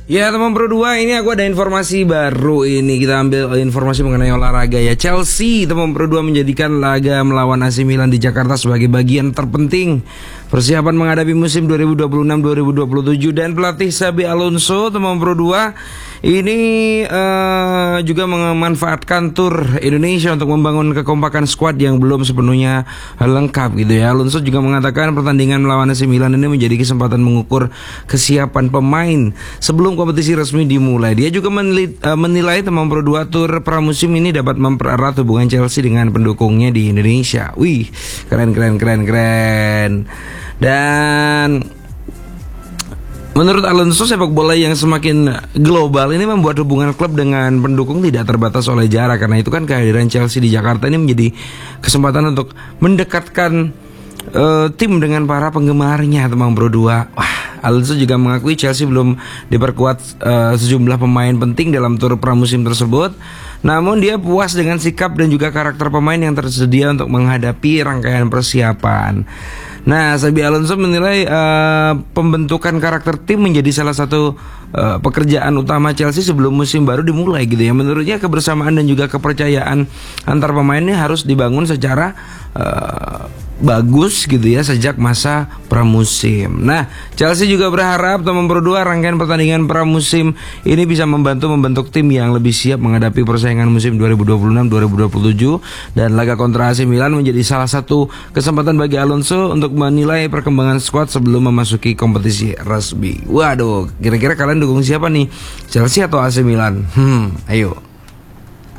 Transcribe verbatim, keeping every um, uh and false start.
Ya teman Pro dua, ini aku ada informasi baru ini. Kita ambil informasi mengenai olahraga ya. Chelsea teman Pro dua menjadikan laga melawan A C Milan di Jakarta sebagai bagian terpenting persiapan menghadapi musim dua ribu dua puluh enam dua ribu dua puluh tujuh. Dan pelatih Xabi Alonso teman Pro dua ini uh, juga memanfaatkan tur Indonesia untuk membangun kekompakan skuad yang belum sepenuhnya lengkap gitu ya. Alonso juga mengatakan pertandingan melawan A C Milan ini menjadi kesempatan mengukur kesiapan pemain sebelum kompetisi resmi dimulai. Dia juga menilai, uh, menilai teman Pro dua tur pramusim ini dapat mempererat hubungan Chelsea dengan pendukungnya di Indonesia. Wih, keren keren keren keren. Dan menurut Alonso, sepak bola yang semakin global ini membuat hubungan klub dengan pendukung tidak terbatas oleh jarak. Karena itu kan kehadiran Chelsea di Jakarta ini menjadi kesempatan untuk mendekatkan uh, tim dengan para penggemarnya teman Pro dua. Wah, Alonso juga mengakui Chelsea belum diperkuat uh, sejumlah pemain penting dalam tur pramusim tersebut. Namun dia puas dengan sikap dan juga karakter pemain yang tersedia untuk menghadapi rangkaian persiapan. Nah, Xabi Alonso menilai uh, pembentukan karakter tim menjadi salah satu uh, pekerjaan utama Chelsea sebelum musim baru dimulai gitu ya. Menurutnya kebersamaan dan juga kepercayaan antar pemain ini harus dibangun secara uh, bagus gitu ya sejak masa pramusim. Nah, Chelsea juga berharap teman Pro dua rangkaian pertandingan pramusim ini bisa membantu membentuk tim yang lebih siap menghadapi persaingan musim dua ribu dua puluh enam dua ribu dua puluh tujuh, dan laga kontra A C Milan menjadi salah satu kesempatan bagi Alonso untuk menilai perkembangan skuad sebelum memasuki kompetisi resmi. Waduh, kira-kira kalian dukung siapa nih? Chelsea atau A C Milan? Hmm, ayo.